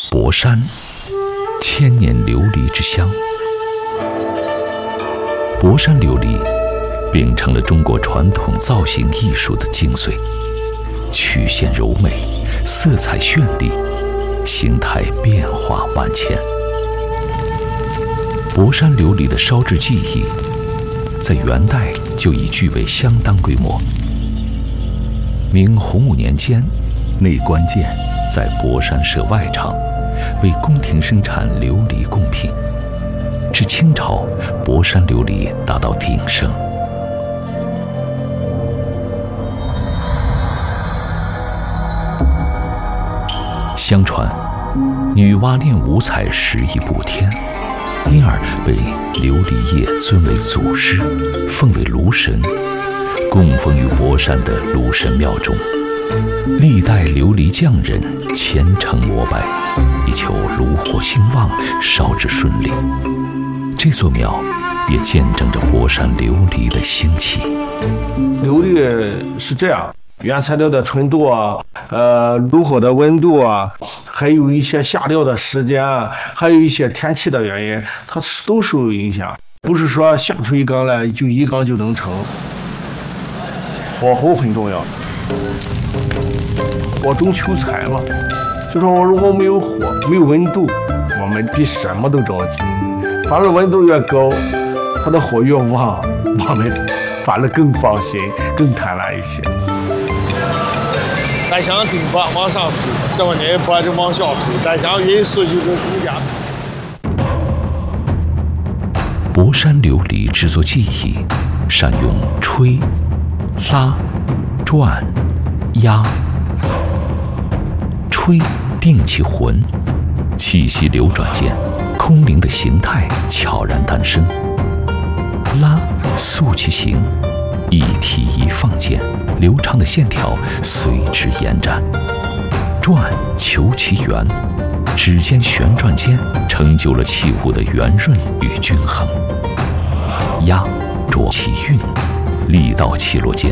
博山，千年琉璃之乡。博山琉璃秉承了中国传统造型艺术的精髓，曲线柔美，色彩绚丽，形态变化万千。博山琉璃的烧制技艺，在元代就已具备相当规模。明洪武年间，内官监在博山设外厂，为宫廷生产琉璃贡品。至清朝，博山琉璃达到鼎盛。相传，女娲炼五彩10亿补天，因而被琉璃业尊为祖师，奉为炉神，供奉于博山的炉神庙中。历代琉璃匠人虔诚膜拜，以求炉火兴旺，烧制顺利。这座庙也见证着博山琉璃的兴起。 琉璃是这样，原材料的纯度啊，炉火的温度啊，还有一些下料的时间啊，还有一些天气的原因，它都受影响。不是说下出一缸来就一缸就能成，火候很重要。火中求财嘛，就说我如果没有火，没有温度，我们比什么都着急。反而温度越高，它的火越旺，我们反而更放心，更贪婪一些。 再向顶端往上推，这么一波就往下推，再向匀速就是增加。 博山琉璃制作技艺善用吹、拉、转、压。吹定其魂，气息流转间，空灵的形态悄然诞生；拉塑其形，一提一放间，流畅的线条随之延展；转求其圆，指尖旋转间成就了器物的圆润与均衡；压着其韵，力道起落间